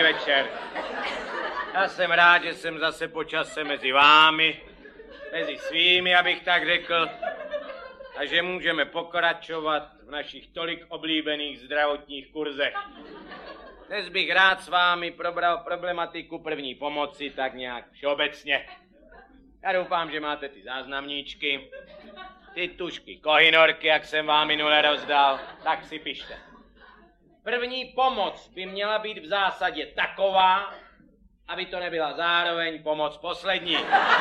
večer. Já jsem rád, že jsem zase po čase mezi vámi, mezi svými, abych tak řekl, a že můžeme pokračovat v našich tolik oblíbených zdravotních kurzech. Dnes bych rád s vámi probral problematiku první pomoci tak nějak všeobecně. Já doufám, že máte ty záznamníčky, ty tužky kohinorky, jak jsem vám minule rozdal, tak si pište. První pomoc by měla být v zásadě taková, aby to nebyla zároveň pomoc poslední.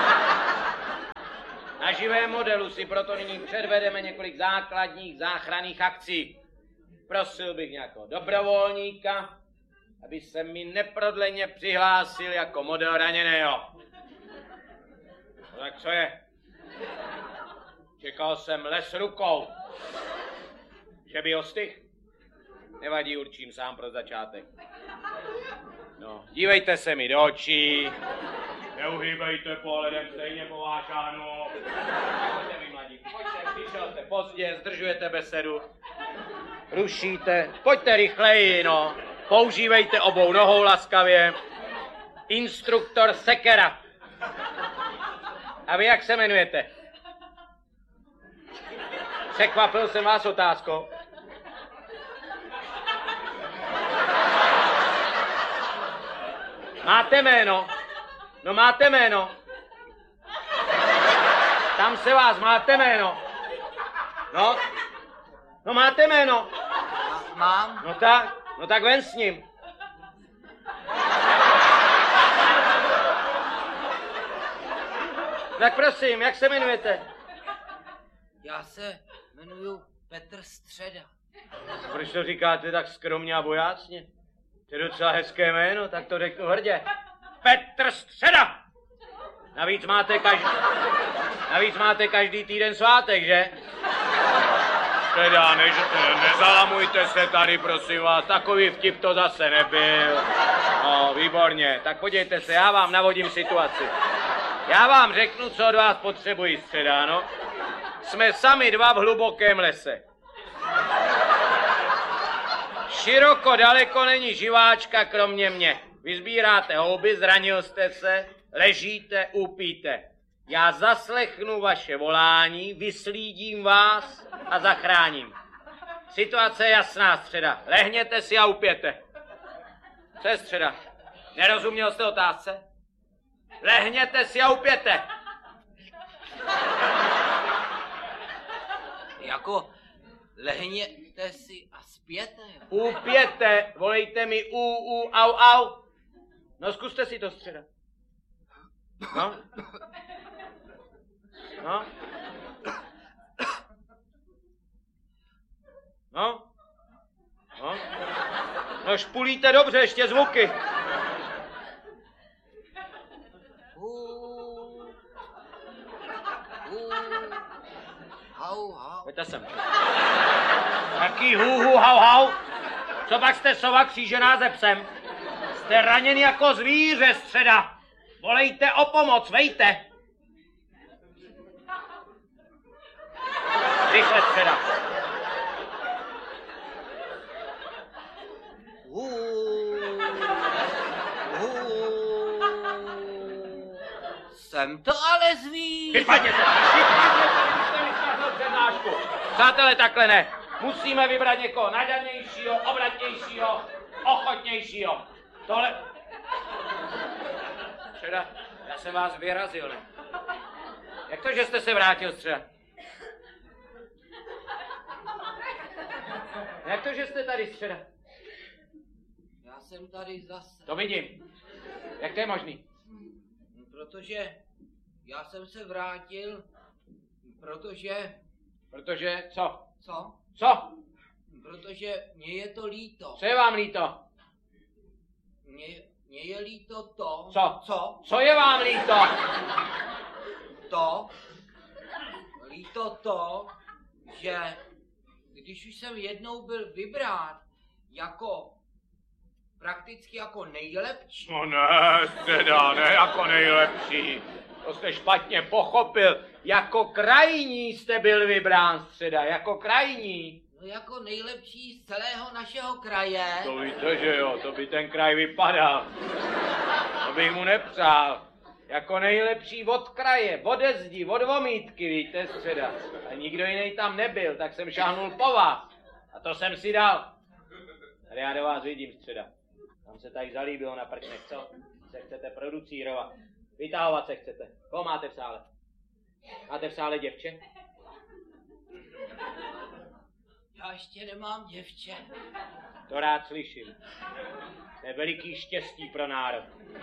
Na živém modelu si proto nyní předvedeme několik základních záchranných akcí. Prosil bych nějakého dobrovolníka, aby se mi neprodleně přihlásil jako model raněného. No tak co je? Čekal jsem les rukou. Že by ostych? Nevadí, určím sám pro začátek. No, dívejte se mi do očí. Neuhýbejte pohledem stejně po vášánu. Pojďte vy, mladí, pojďte, přišel jste pozdě, zdržujete besedu. Rušíte, pojďte rychleji, no. Používejte obou nohou laskavě. Instruktor Sekera. A vy jak se jmenujete? Překvapil jsem vás otázkou. Máte jméno? No máte jméno. Tam se vás, máte jméno. No máte jméno. Mám. No tak ven s ním. Tak prosím, jak se jmenujete? Já se jmenuju Petr Středa. Proč to říkáte tak skromně a bojácně? To je docela hezké jméno, tak to řeknu hrdě. Petr Středa! Navíc máte každý týden svátek, že? Teda, nezalamujte se tady, prosím vás, takový vtip to zase nebyl. No, výborně, tak podívejte se, já vám navodím situaci. Já vám řeknu, co od vás potřebuji, Středa, no. Jsme sami dva v hlubokém lese. Široko daleko není živáčka kromě mě. Vy sbíráte houby, zranil jste se, ležíte, úpíte. Já zaslechnu vaše volání, vyslídím vás a zachráním. Situace je jasná, Středa. Lehněte si a upěte. Co je, Středa? Nerozuměl jste otázce? Lehněte si a upěte. Jako lehněte si a zpěte. Upěte, volejte mi au. No zkuste si to, Středa. No. No špulíte dobře, ještě zvuky. Hau. Pojďte sem. Taký hau. Co pak jste sova křížená ze psem? Jste raněn jako zvíře, Středa. Volejte o pomoc, vejte. Rychle, Středa. Jsem to ale zvíř. Vypadněte, jste mi zkazil přednášku. Přátelé, takhle ne. Musíme vybrat někoho nadanějšího, obratnějšího, ochotnějšího. Tohle... Středa, já jsem vás vyrazil, ne? Jak to, že jste se vrátil, Středa? Jak to, že jste tady, Středa? Já jsem tady zase. To vidím. Jak to je možný? Protože já jsem se vrátil, protože... Protože co? Co? Co? Protože mě je to líto. Co je vám líto? Mně je líto to... Co? Co je vám líto? Líto to, že když už jsem jednou byl vybrán jako prakticky jako nejlepší. No ne, teda, ne jako nejlepší. To jste špatně pochopil. Jako krajní jste byl vybrán, Středa, jako krajní. No No jako nejlepší z celého našeho kraje. To víte, že jo, to by ten kraj vypadal. To bych mu nepřál. Jako nejlepší od kraje, ode zdi, od vomítky, víte, Středa. A nikdo jiný tam nebyl, tak jsem šáhnul po vás. A to jsem si dal. Tady já do vás vidím, Středa. Tam se tady zalíbilo na prčnech, co? Se chcete producírovat. Vytahovat se chcete. Koho máte v sále? Máte v sále děvče? Já ještě nemám děvče. To rád slyším. To je veliký štěstí pro národ.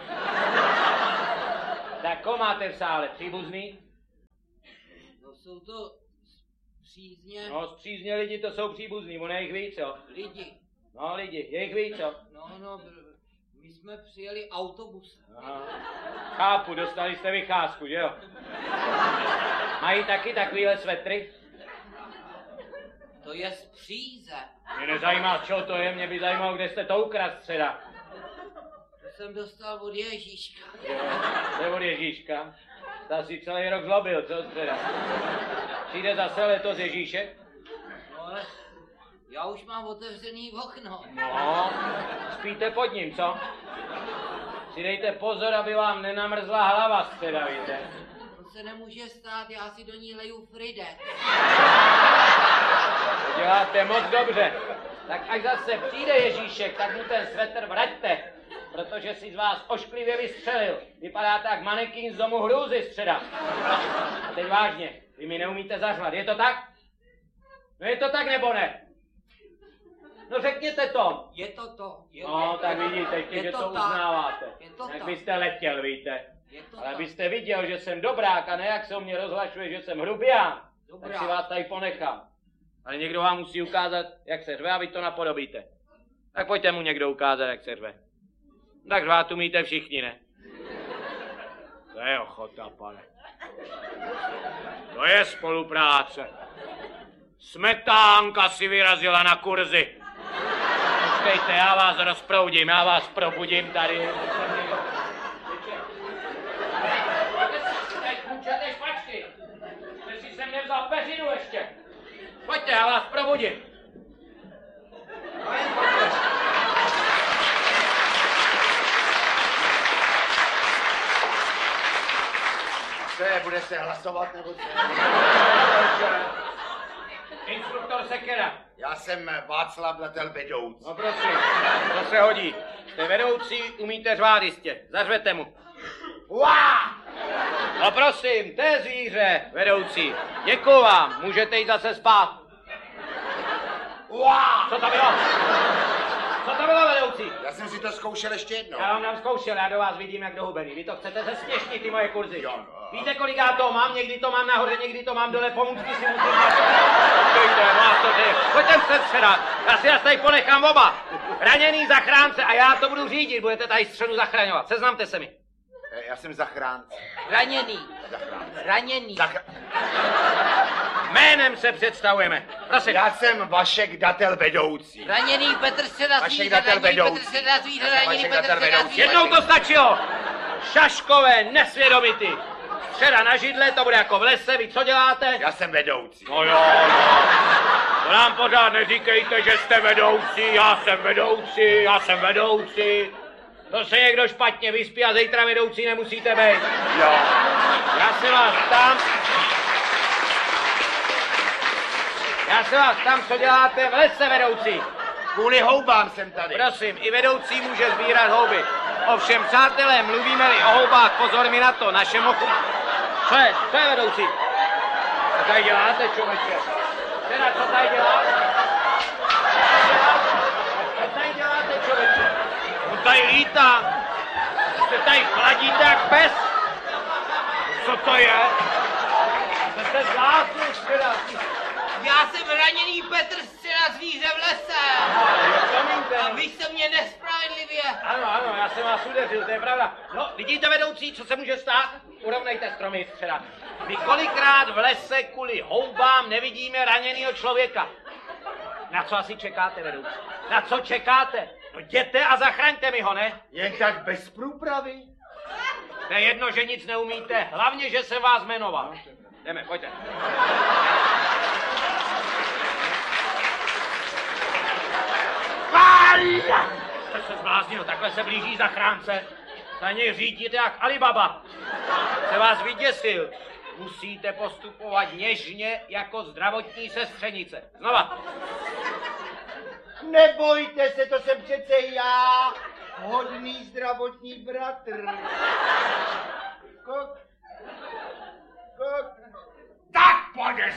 Tak koho máte v sále? Příbuzný? No jsou to přízně. No, zpřízně lidi, to jsou příbuzný, ono je jich víc, jo? Lidi. No, lidi, je jich víc, jo? No, my jsme přijeli autobusem. Aha. Chápu, dostali jste vycházku, že jo? Mají taky takovýhle svetry? To je z Příze. Mě nezajímá, čo to je, mě by zajímalo, kde jste to ukradl, Středa. To jsem dostal od Ježíška. Jo, to je od Ježíška. Ta si celý rok zlobil, co, Středa? Přijde zase letos Ježíšek? No ale já už mám otevřený okno. No, spíte pod ním, co? Si dejte pozor, aby vám nenamrzla hlava, Středa, víte? To se nemůže stát, já si do ní leju Fride. To děláte moc dobře. Tak až zase přijde Ježíšek, tak mu ten svetr vraťte, protože si z vás ošklivě vystřelil. Vypadáte jak manekín z domu hrůzy, Středa. A teď vážně, vy mi neumíte zařvat, je to tak? No je to tak nebo ne? No řekněte to. Je to. No tak vidíte, ještě, že to uznáváte. Jak byste letěl, víte. Ale tak. abyste viděl, že jsem dobrák a ne jak se o mě rozhlašuje, že jsem hrubián, tak si vás tady ponechám. Ale někdo vám musí ukázat, jak se řve a vy to napodobíte. Tak pojďte mu někdo ukázat, jak se řve. Tak řvát umíte všichni, ne? To je ochota, pane. To je spolupráce. Smetánka si vyrazila na kurzy. Počkejte, já vás rozproudím, já vás probudím tady. Kůčete špačky. Jste si sem nevzal peřinu ještě. Pojďte, já vás probudím. Co je, bude se hlasovat nebo co? Instruktor Sekera. Já jsem Václav Datel vedoucí. No prosím, to se hodí. Jste vedoucí, umíte řvát jistě. Zařvete mu. Uá! No prosím, to je zvíře, vedoucí. Děkuju vám, můžete jít zase spát. Uá! Co to bylo? Co to bylo, vedoucí? Já jsem si to zkoušel ještě jednou. Já vám zkoušel, já do vás vidím jak do hubený. Vy to chcete zesměšnit, ty moje kurzy. Jo, no. Víte, kolik já to mám? Někdy to mám nahoře, někdy to mám dole, pomůcky si musím dát. Pojďte se předat, já si vás tady ponechám oba. Raněný zachránce a já to budu řídit, budete tady středu zachraňovat. Seznamte se mi. Já jsem zachránce. Raněný. Zachránce. Raněný. Jménem se představujeme. Prosím. Já jsem Vašek Datel vedoucí. Raněný Petr Středa Vašek zvíře, Datel raněný vedoucí. Petr Středa zvíře, Já jsem raněný Vašek Petr Datel Středa vedoucí. zvíře. Jednou to stačilo. Šaškové, nesvědomity. Středa na židle, to bude jako v lese, vy co děláte? Já jsem vedoucí. No jo. To nám pořád neříkejte, že jste vedoucí, já jsem vedoucí. To se někdo špatně vyspí a zítra vedoucí nemusíte být. Jo. Já se vás ptám, co děláte v lese, vedoucí. Kvůli houbám jsem tady. Prosím, i vedoucí může sbírat houby. Ovšem, přátelé, mluvíme-li o houbách, pozor mi na to, našem ochu. Co je vedoucí? Co tady děláte, člověče? Teda, co tady děláte? Co tady děláte, člověče? On tady lítá. Jste tady chladíte jak pes. Co to je? Jste zvláštní, teda. Já jsem raněný Petr Středa zvíře v lese. A vy jste mě nespravedlivě. Ano, já jsem vás udeřil, to je pravda. No, vidíte, vedoucí, co se může stát? Urovnejte stromy, Středa. My kolikrát v lese kvůli houbám nevidíme raněnýho člověka. Na co asi čekáte, vedoucí? Na co čekáte? No jděte a zachraňte mi ho, ne? Jen tak bez průpravy. To je jedno, že nic neumíte, hlavně, že se vás jmenoval. Jdeme, pojďte. Jste se zbláznil, takhle se blíží zachránce. Za něj řídíte jak Alibaba. Se vás vyděsil. Musíte postupovat něžně jako zdravotní sestřenice. Znova. Nebojte se, to jsem přece já, hodný zdravotní bratr. Kok. Tak pojď,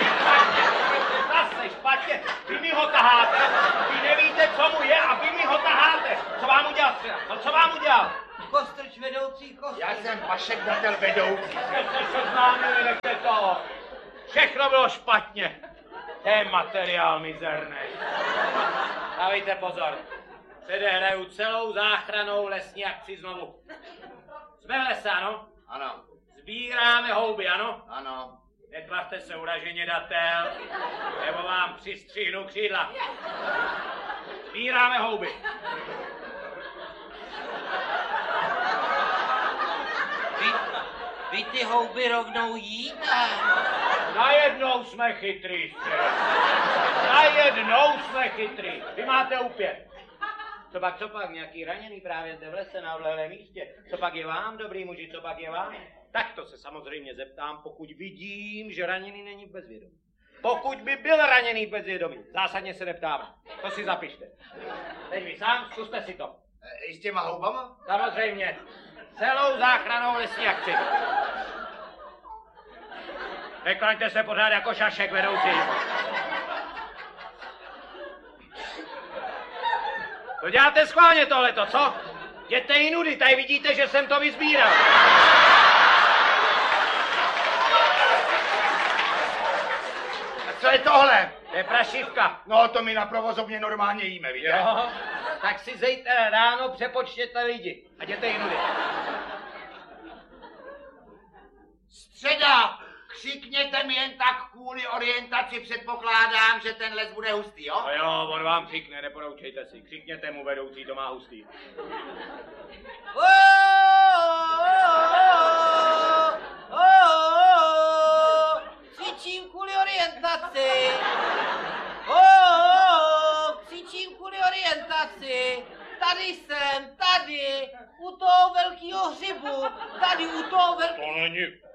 zase špatně, vy mi ho taháte, vy nevíte, co mu je a vy mi ho taháte. Co vám udělal třeba? No co vám udělal? Kostrč vedoucí, kostrč. Já jsem Vašek Bratel vedoucí. Jste se seznámili, nechte toho. Všechno bylo špatně. To je materiál mizerný. Dávejte pozor. Předehraju celou záchranou lesní akci znovu. Jsme v lese, ano? Ano. Sbíráme houby, ano? Ano. Netvařte se uraženě, datel, nebo vám přistřihnu křídla. Sbíráme houby. Vy ty houby rovnou jíte? Najednou jsme chytrý, najednou jsme chytrý. Vy máte upět. Co pak, nějaký raněný právě zde v lese na odlehlém místě? Co pak je vám, dobrý muži, co pak je vám? Tak to se samozřejmě zeptám, pokud vidím, že raněný není v bezvědomí. Pokud by byl raněný v bezvědomí, zásadně se neptáme. To si zapište. Teď vy sám, zkuste si to. I s těma houbama? Samozřejmě. Celou záchranou lesní akci. Neklaňte se pořád jako šašek vedoucí. To děláte schválně tohleto, co? Jděte jinudy, tady vidíte, že jsem to vyzbíral. A co je tohle? To je prašivka. No, to my na provozovně normálně jíme, víte? Jo, tak si zítra ráno přepočtěte lidi a jděte jinudy. Středa, křikněte mi jen tak kvůli orientaci, předpokládám, že ten les bude hustý, jo? No jo, on vám křikne, neporoučejte si. Křikněte mu, vedoucí, to má hustý. Křičím kvůli orientaci. Křičím kvůli orientaci. Tady jsem, tady, u toho velkého hřibu, tady u toho velkého... To není